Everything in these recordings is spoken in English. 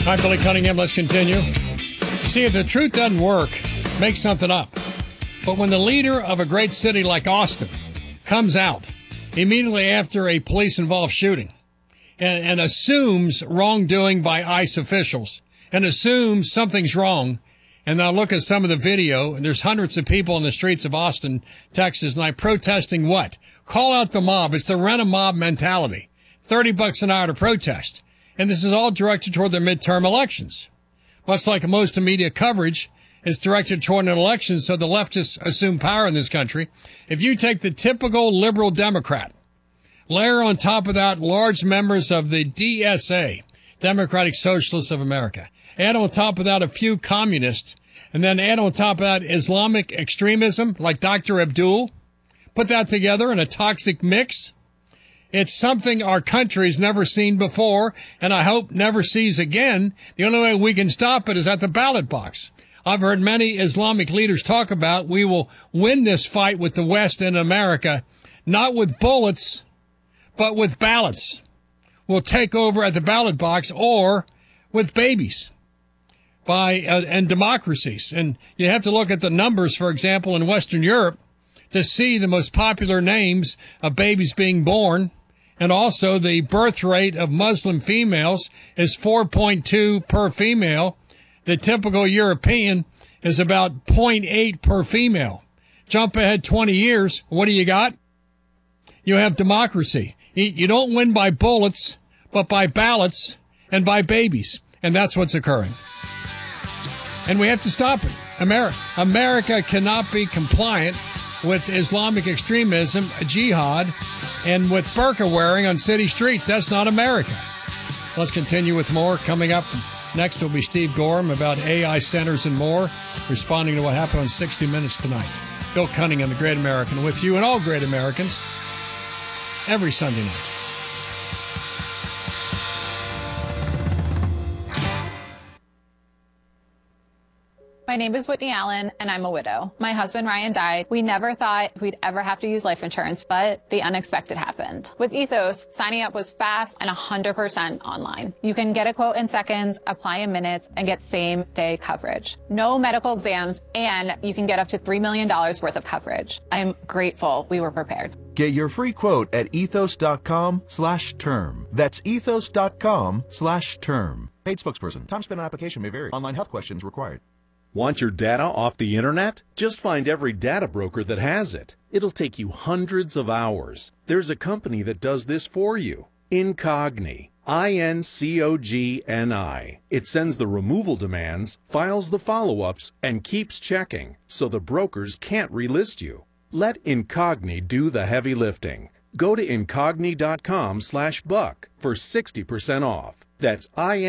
Hi, Billy Cunningham. Let's continue. See, if the truth doesn't work, make something up. But when the leader of a great city like Austin comes out immediately after a police-involved shooting and assumes wrongdoing by ICE officials and assumes something's wrong, and now look at some of the video, and there's hundreds of people in the streets of Austin, Texas, tonight protesting what? Call out the mob. It's the rent-a-mob mentality. $30 an hour to protest. And this is all directed toward the midterm elections. Much like most of media coverage is directed toward an election so the leftists assume power in this country. If you take the typical liberal Democrat, layer on top of that large members of the DSA, Democratic Socialists of America, add on top of that a few communists, and then add on top of that Islamic extremism like Dr. Abdul, put that together in a toxic mix. It's something our country's never seen before, and I hope never sees again. The only way we can stop it is at the ballot box. I've heard many Islamic leaders talk about we will win this fight with the West in America, not with bullets, but with ballots. We'll take over at the ballot box or with babies and democracies. And you have to look at the numbers, for example, in Western Europe to see the most popular names of babies being born. And also the birth rate of Muslim females is 4.2 per female. The typical European is about 0.8 per female. Jump ahead 20 years. What do you got? You have democracy. You don't win by bullets, but by ballots and by babies. And that's what's occurring. And we have to stop it. America cannot be compliant with Islamic extremism, jihad, and with burqa wearing on city streets. That's not America. Let's continue with more. Coming up next will be Steve Gorham about AI centers and more, responding to what happened on 60 Minutes tonight. Bill Cunningham, the Great American, with you and all great Americans every Sunday night. My name is Whitney Allen, and I'm a widow. My husband, Ryan, died. We never thought we'd ever have to use life insurance, but the unexpected happened. With Ethos, signing up was fast and 100% online. You can get a quote in seconds, apply in minutes, and get same-day coverage. No medical exams, and you can get up to $3 million worth of coverage. I'm grateful we were prepared. Get your free quote at ethos.com/term. That's ethos.com/term. Paid spokesperson. Time spent on application may vary. Online health questions required. Want your data off the internet? Just find every data broker that has it. It'll take you hundreds of hours. There's a company that does this for you. Incogni. INCOGNI. It sends the removal demands, files the follow-ups, and keeps checking, so the brokers can't relist you. Let Incogni do the heavy lifting. Go to incogni.com/buck for 60% off. That's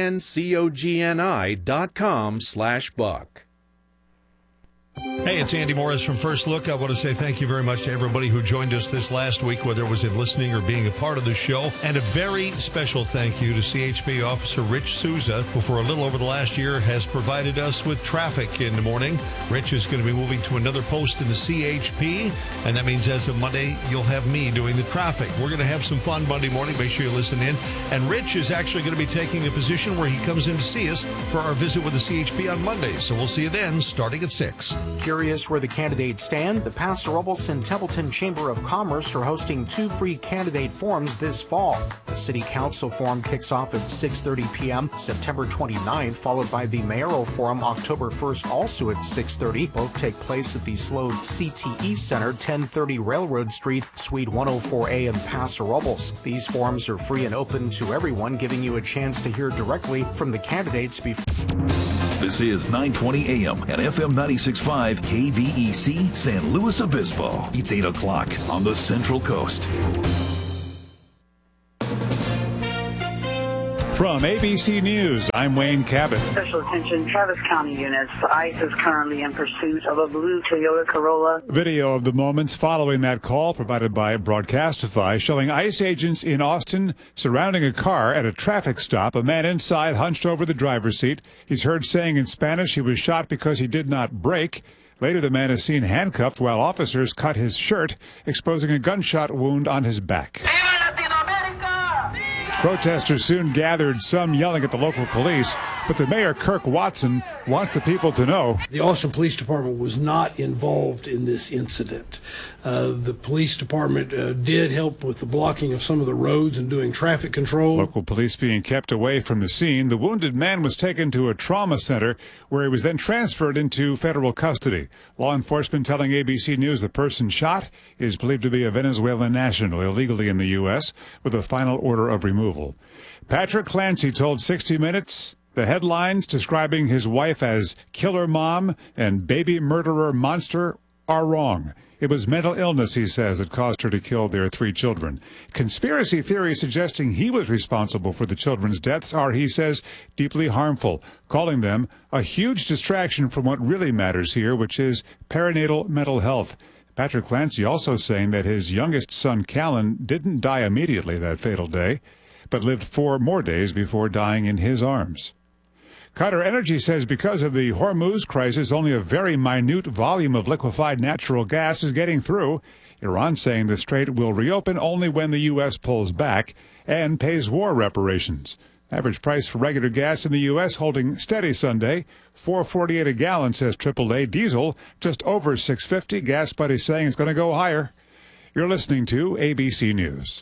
INCOGNI.com/buck. Hey, it's Andy Morris from First Look. I want to say thank you very much to everybody who joined us this last week, whether it was in listening or being a part of the show. And a very special thank you to CHP Officer Rich Souza, who for a little over the last year has provided us with traffic in the morning. Rich is going to be moving to another post in the CHP, and that means as of Monday, you'll have me doing the traffic. We're going to have some fun Monday morning. Make sure you listen in. And Rich is actually going to be taking a position where he comes in to see us for our visit with the CHP on Monday. So we'll see you then, starting at 6. Curious where the candidates stand? The Paso Robles and Templeton Chamber of Commerce are hosting 2 free candidate forums this fall. The City Council forum kicks off at 6:30 p.m. September 29th, followed by the Mayoral Forum October 1st, also at 6:30. Both take place at the Sloan CTE Center, 1030 Railroad Street, Suite 104A in Paso Robles. These forums are free and open to everyone, giving you a chance to hear directly from the candidates before. This is 920 AM and FM 96.5 KVEC San Luis Obispo. It's 8 o'clock on the Central Coast. From ABC News, I'm Wayne Cabot. Special attention, Travis County units. ICE is currently in pursuit of a blue Toyota Corolla. Video of the moments following that call provided by Broadcastify showing ICE agents in Austin surrounding a car at a traffic stop. A man inside hunched over the driver's seat. He's heard saying in Spanish he was shot because he did not brake. Later, the man is seen handcuffed while officers cut his shirt, exposing a gunshot wound on his back. Protesters soon gathered, some yelling at the local police. But the mayor, Kirk Watson, wants the people to know the Austin Police Department was not involved in this incident. The police department did help with the blocking of some of the roads and doing traffic control. Local police being kept away from the scene. The wounded man was taken to a trauma center where he was then transferred into federal custody. Law enforcement telling ABC News the person shot is believed to be a Venezuelan national illegally in the U.S. with a final order of removal. Patrick Clancy told 60 Minutes the headlines describing his wife as killer mom and baby murderer monster are wrong. It was mental illness, he says, that caused her to kill their 3 children. Conspiracy theories suggesting he was responsible for the children's deaths are, he says, deeply harmful, calling them a huge distraction from what really matters here, which is perinatal mental health. Patrick Clancy also saying that his youngest son, Callan, didn't die immediately that fatal day, but lived 4 more days before dying in his arms. Qatar Energy says because of the Hormuz crisis, only a very minute volume of liquefied natural gas is getting through. Iran saying the strait will reopen only when the U.S. pulls back and pays war reparations. Average price for regular gas in the U.S. holding steady Sunday, $4.48 a gallon, says AAA. Diesel just over $6.50. Gas buddies saying it's going to go higher. You're listening to ABC News.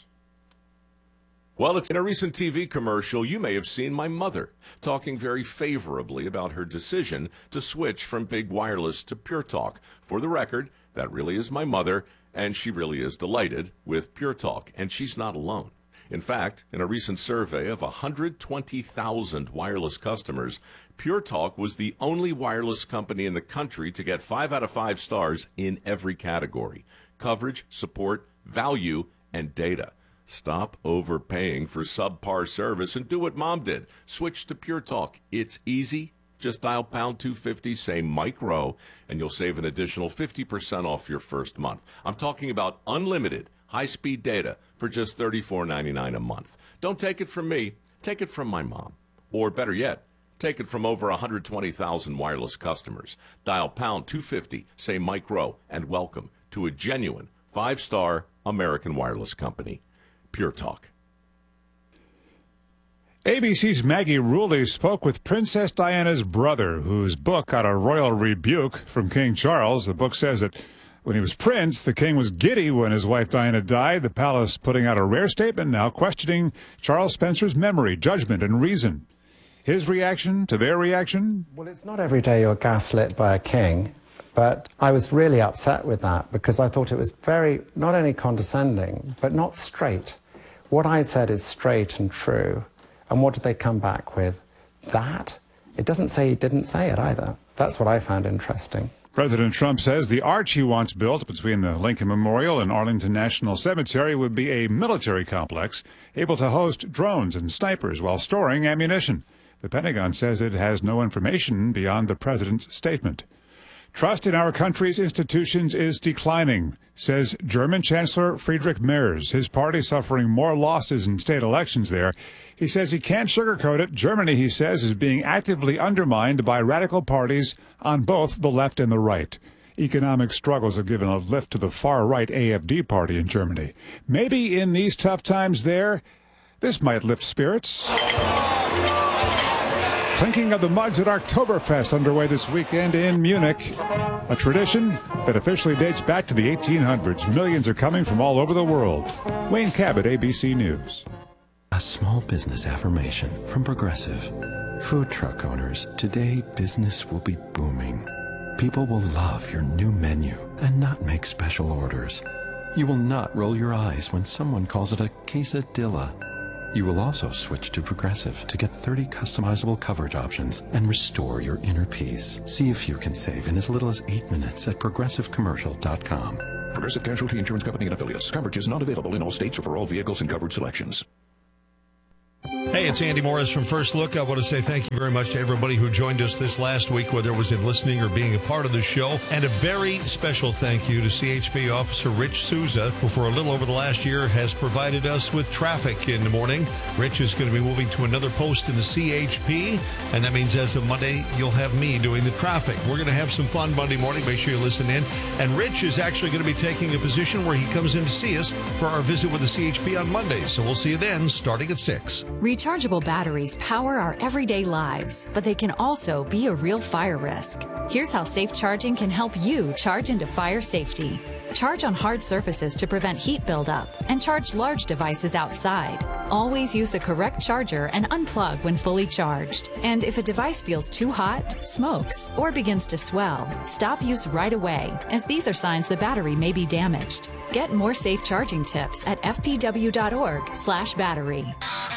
Well, in a recent TV commercial, you may have seen my mother talking very favorably about her decision to switch from Big Wireless to Pure Talk. For the record, that really is my mother, and she really is delighted with Pure Talk, and she's not alone. In fact, in a recent survey of 120,000 wireless customers, Pure Talk was the only wireless company in the country to get 5 out of 5 stars in every category: coverage, support, value, and data. Stop overpaying for subpar service and do what Mom did. Switch to Pure Talk. It's easy. Just dial pound 250, say Mike Rowe, and you'll save an additional 50% off your first month. I'm talking about unlimited high-speed data for just $34.99 a month. Don't take it from me. Take it from my mom. Or better yet, take it from over 120,000 wireless customers. Dial pound 250, say Mike Rowe, and welcome to a genuine 5-star American wireless company. Pure Talk. ABC's Maggie Rulli spoke with Princess Diana's brother, whose book got a royal rebuke from King Charles. The book says that when he was prince, the king was giddy when his wife Diana died. The palace putting out a rare statement now questioning Charles Spencer's memory, judgment, and reason. His reaction to their reaction? Well, it's not every day you're gaslit by a king. But I was really upset with that because I thought it was very, not only condescending, but not straight. What I said is straight and true. And what did they come back with? That? It doesn't say he didn't say it either. That's what I found interesting. President Trump says the arch he wants built between the Lincoln Memorial and Arlington National Cemetery would be a military complex able to host drones and snipers while storing ammunition. The Pentagon says it has no information beyond the president's statement. Trust in our country's institutions is declining, says German Chancellor Friedrich Merz. His party suffering more losses in state elections there. He says he can't sugarcoat it. Germany, he says, is being actively undermined by radical parties on both the left and the right. Economic struggles have given a lift to the far-right AfD party in Germany. Maybe in these tough times there, this might lift spirits. Clinking of the mugs at Oktoberfest underway this weekend in Munich. A tradition that officially dates back to the 1800s. Millions are coming from all over the world. Wayne Cabot, ABC News. A small business affirmation from Progressive. Food truck owners, today business will be booming. People will love your new menu and not make special orders. You will not roll your eyes when someone calls it a quesadilla. You will also switch to Progressive to get 30 customizable coverage options and restore your inner peace. See if you can save in as little as 8 minutes at ProgressiveCommercial.com. Progressive Casualty Insurance Company and Affiliates. Coverage is not available in all states or for all vehicles and coverage selections. Hey, it's Andy Morris from First Look. I want to say thank you very much to everybody who joined us this last week, whether it was in listening or being a part of the show. And a very special thank you to CHP Officer Rich Souza, who for a little over the last year has provided us with traffic in the morning. Rich is going to be moving to another post in the CHP, and that means as of Monday, you'll have me doing the traffic. We're going to have some fun Monday morning. Make sure you listen in. And Rich is actually going to be taking a position where he comes in to see us for our visit with the CHP on Monday. So we'll see you then, starting at 6. Reach Rechargeable batteries power our everyday lives, but they can also be a real fire risk. Here's how safe charging can help you charge into fire safety. Charge on hard surfaces to prevent heat buildup, and charge large devices outside. Always use the correct charger and unplug when fully charged. And if a device feels too hot, smokes, or begins to swell, stop use right away, as these are signs the battery may be damaged. Get more safe charging tips at fpw.org/battery.